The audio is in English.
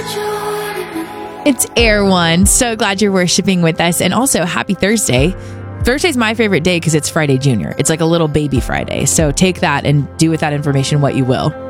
It's Air One. So glad you're worshiping with us. And also, happy Thursday. Thursday's my favorite day because it's Friday Junior. It's like a little baby Friday. So take that and do with that information what you will.